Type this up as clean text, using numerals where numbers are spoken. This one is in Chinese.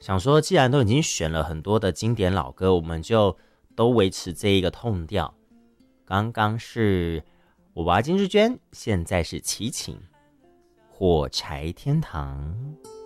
想说既然都已经选了很多的经典老歌，我们就都维持这一个痛调。刚刚是我娃金志娟，现在是齐秦《火柴天堂》。